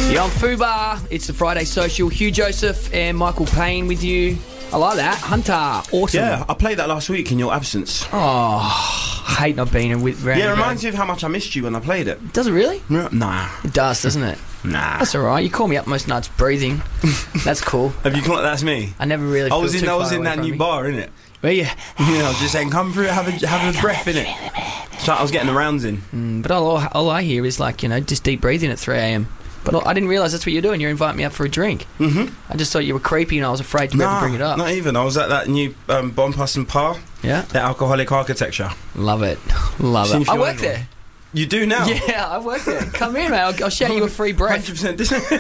You're on Fubar. It's the Friday Social. Hugh Joseph and Michael Payne with you. I like that. Hunter, awesome. Yeah, I played that last week in your absence. Oh, I hate not being with. Yeah, it reminds me of how much I missed you when I played it. Does it really? Nah. It does, doesn't it? Nah. That's all right. You call me up most nights breathing. That's cool. Have you caught that's me? I never really. I was feel in too far that away new from bar, innit? Well, yeah. I was just saying, come through, have a breath in it. So I was getting the rounds in. But all I hear is like, just deep breathing at 3 a.m. But I didn't realise that's what you're doing. You're inviting me up for a drink. Mm-hmm. I just thought you were creepy and I was afraid to ever bring it up. Not even. I was at that new Bonpas and Par. Yeah. The alcoholic architecture. Love it. Love it. I work there. You do now? Yeah, I work there. Come here, mate. I'll shout you a free breath. 100%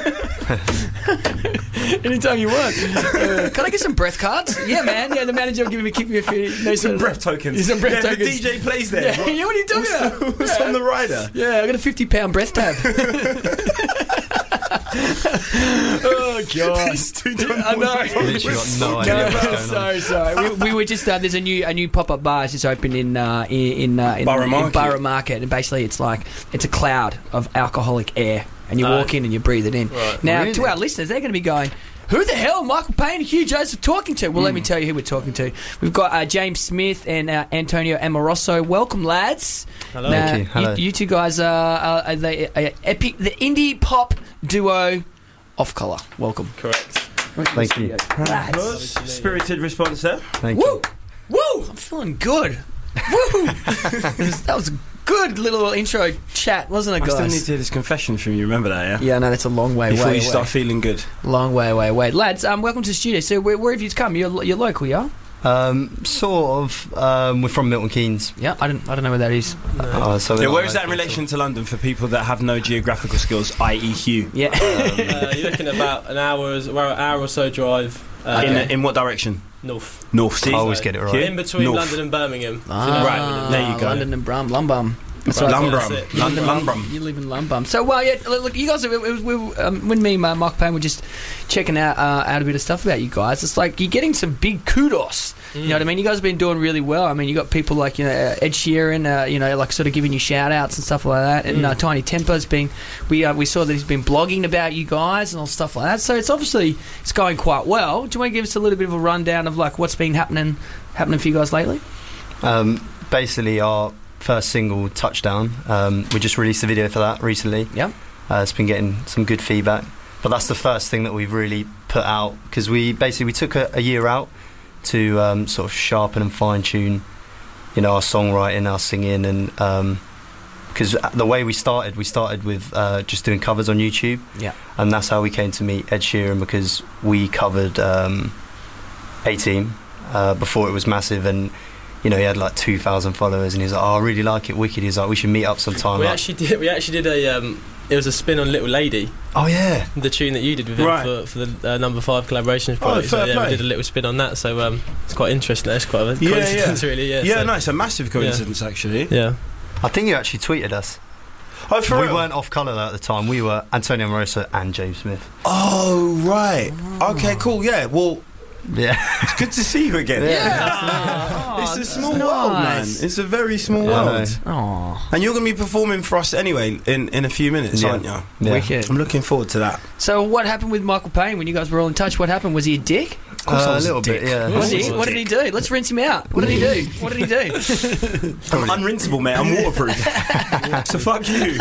Anytime you want. Can I get some breath cards? Yeah, man. Yeah, the manager will give me a few. Some breath tokens. Some breath tokens. The DJ plays there. Yeah, what are you talking about? What's on the rider? Yeah, I got a 50-pound breath tab. Oh god! I know. Literally got no idea what's going on. Sorry. We were just there's a new pop-up bar just opened in Borough Market, and basically it's a cloud of alcoholic air, and you walk in and you breathe it in. Right. Now, to our listeners, they're going to be going, who the hell Michael Payne and Hugh Joseph talking to? Well, let me tell you who we're talking to. We've got James Smith and Antonio Amoroso. Welcome, lads. Hello. Thank you. Hello. You two guys are the indie pop duo Off Colour. Welcome. Correct. Thank you. Spirited response there. Thank you. Woo! I'm feeling good. Woo! That was a good little intro chat, wasn't it, guys? I still need to hear this confession from you. Remember that, yeah? Yeah, no, that's a long way Before away. you start feeling good. Long way away. Lads, welcome to the studio. So where have you come? You're local, yeah? Sort of. We're from Milton Keynes. Yeah, I don't know where that is. Where is that in relation to London for people that have no geographical skills, i.e. Hugh? Yeah. You're looking at about an hour or so drive. In what direction? North. See? I always get it right. In between North. London and Birmingham. Right, there you go. London and Lumbum. That's right. Lumbum. You live in Lumbum. So, look, you guys, when me and Mark Payne were just checking out a bit of stuff about you guys, it's like you're getting some big kudos. You know what I mean? You guys have been doing really well. I mean, you got people like Ed Sheeran, like sort of giving you shout outs and stuff like that. And Tiny Temper's been, we saw that he's been blogging about you guys and all stuff like that. So it's obviously going quite well. Do you want to give us a little bit of a rundown of like what's been happening for you guys lately? Basically, our first single, Touchdown, we just released a video for that recently. Yeah. It's been getting some good feedback, but that's the first thing that we've really put out, because we took a year out to sort of sharpen and fine tune our songwriting, our singing, and because the way we started with just doing covers on YouTube. Yeah. And that's how we came to meet Ed Sheeran, because we covered A-Team before it was massive, and he had like 2,000 followers, and he was like, "Oh, I really like it, wicked." He was like, "We should meet up sometime." We actually did a. It was a spin on Little Lady. Oh yeah, the tune that you did with him for the number 5 collaboration project. So we did a little spin on that. So it's quite interesting. It's quite a coincidence, really. Yeah. Yeah, no, it's a massive coincidence, actually. Yeah. I think you actually tweeted us. Oh, for real? We weren't Off Colour at the time. We were Antonio Amoroso and James Smith. Oh right. Okay, cool. Yeah. Well. Yeah, it's good to see you again. It's a small world, man. It's a very small world. And you're going to be performing for us anyway in a few minutes, aren't you? Yeah. Wicked. I'm looking forward to that. So what happened with Michael Payne when you guys were all in touch? What happened? Was he a dick? Of course I was a little bit, yeah. What did he do? Let's rinse him out. What did he do? I'm unrinsable, mate. I'm waterproof. So fuck you.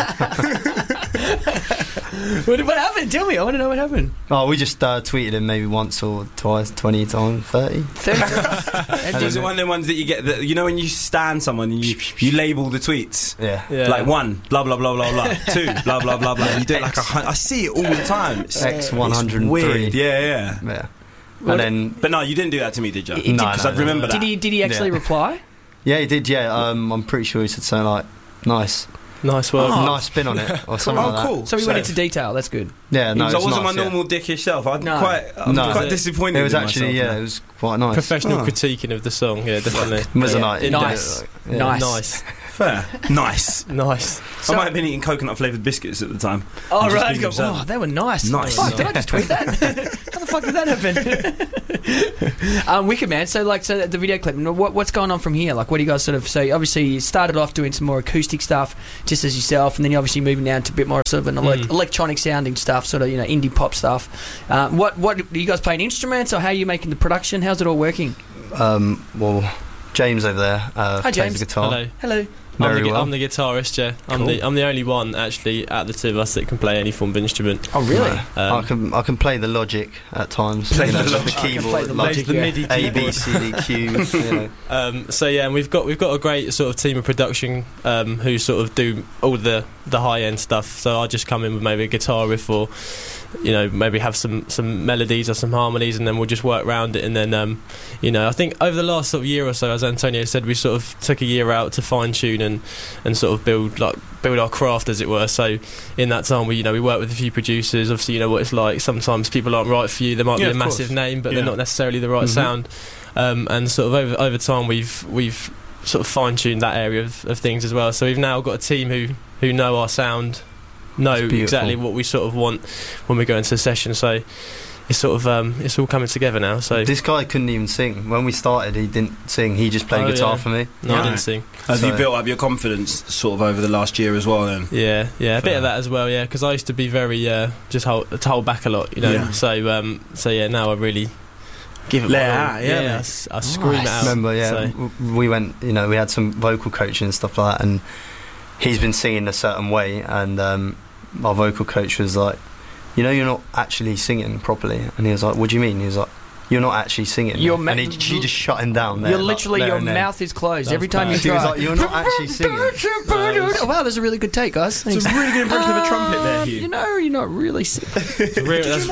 What happened? Tell me. I want to know what happened. Oh, we just tweeted him maybe once or twice, 20 times, 30. 30 times. Is it one of them ones that you get that, when you stan someone and you label the tweets? Yeah. Like 1, blah blah blah blah blah. 2, blah blah blah blah. You do it like I see it all the time. X 103. Weird. Yeah. And then, but no, you didn't do that to me, did you? No, because I'd remember that. Did he actually reply? Yeah, he did. Yeah, I'm pretty sure he said something like, "Nice work, nice spin on it," or something like that. Cool. So he went into detail. That's good. Yeah, no, I wasn't nice, my normal dickish self. I'm No. quite disappointed. It was in actually, myself, it was quite nice. Professional critiquing of the song, yeah, definitely. Nice. Nice. fair. Nice. So, I might have been eating coconut flavoured biscuits at the time. Oh, right. They were nice. Fuck, did I just tweet that? How the fuck did that happen? Wicked, man. So the video clip, what's going on from here? Like, what do you guys sort of... So, obviously, you started off doing some more acoustic stuff, just as yourself, and then you're obviously moving down to a bit more sort of an electronic sounding stuff, sort of, indie pop stuff. What are you guys playing instruments, or how are you making the production? How's it all working? Well, James over there Hi, plays the guitar. Hello. I'm the guitarist, yeah. Cool. I'm the only one actually at the two of us that can play any form of instrument. Oh, really? I can play the Logic at times. The keyboard, the Logic, the MIDI, A, B, C, D, Q. So yeah, and we've got a great sort of team of production who sort of do all the high end stuff. So I just come in with maybe a guitar riff, or maybe have some melodies or some harmonies, and then we'll just work around it. And then I think over the last sort of year or so, as Antonio said, we sort of took a year out to fine tune and sort of build our craft, as it were. So in that time, we work with a few producers. Obviously, you know what it's like. Sometimes people aren't right for you. They might be a massive name, but they're not necessarily the right sound. And sort of over time, we've sort of fine tuned that area of things as well. So we've now got a team who know our sound, know exactly what we sort of want when we go into a session. So it's sort of it's all coming together now. So this guy couldn't even sing when we started. He didn't sing. He just played guitar for me. No, I didn't sing. Have you built up your confidence sort of over the last year as well? Then a bit of that as well. Yeah, because I used to be very just hold back a lot. So yeah, now I really give it I scream it out. Remember, we went. We had some vocal coaching and stuff like that, and he's been singing a certain way, and our vocal coach was like, you're not actually singing properly. And he was like, what do you mean? He was like, you're not actually singing. She just shut him down there. You're literally, your mouth is closed every time you try. She was like, you're not actually singing. Oh, wow, that's a really good take, guys. It's a really good impression of a trumpet there, Hugh. You're not really singing.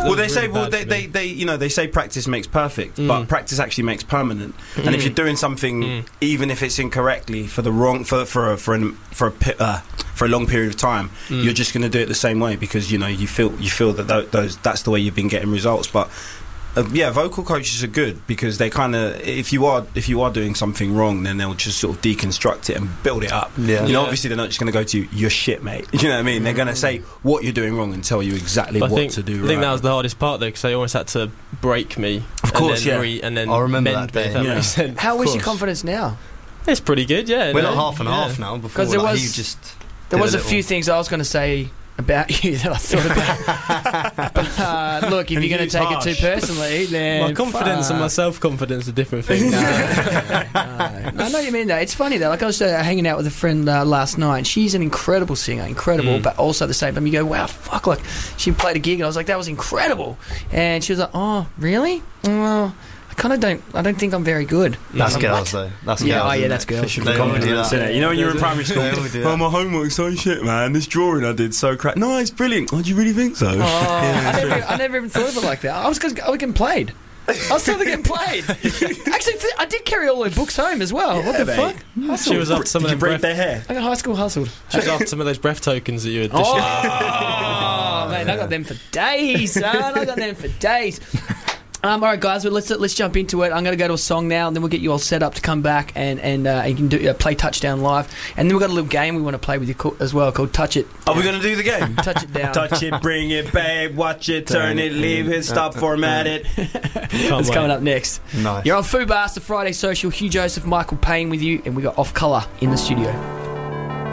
They say practice makes perfect, but practice actually makes permanent. And if you're doing something, even if it's incorrectly for the wrong for a long period of time, you're just going to do it the same way, because you feel that that's the way you've been getting results. But vocal coaches are good, because they kind of, if you are doing something wrong, then they'll just sort of deconstruct it and build it up. Obviously they're not just going to go to you're shit, mate. You know what I mean? They're going to say what you're doing wrong and tell you exactly what to do. I think that was the hardest part, though, because they almost had to break me. Of course, and then I remember that day. How is your confidence now? It's pretty good, yeah. We're like half and half now. Before there was a few things I was going to say about you that I thought about. But look, if you're going to take it too personally, then my confidence and my self-confidence are different things. No, I know what you mean, though. It's funny, though. Like, I was hanging out with a friend last night. She's an incredible singer, but also at the same time you go, wow, fuck, like, she played a gig and I was like, that was incredible. And she was like, oh, really? I don't think I'm very good. That's girls, though. That's girls. That's girls. When you're in primary school, my homework's so shit, man. This drawing I did so crap. No, it's brilliant. Oh, do you really think so? I never even thought of it like that. I was getting played. I was still getting played. Actually, I did carry all her books home as well. What the fuck? She was after some of them. Did you break their hair? I got high school hustled. She was after some of those breath tokens that you had. Man, I got them for days, son. I got them for days. All right, guys. Well, let's jump into it. I'm going to go to a song now, and then we'll get you all set up to come back and you can play Touchdown live. And then we've got a little game we want to play with you as well called Touch It. Are we going to do the game? Touch it down. Touch it, bring it, babe. Watch it, turn it, leave it, stop, format it. It's coming up next. Nice. You're on Fubar, the Friday Social. Hugh Joseph, Michael Payne with you, and we got Off Colour in the studio.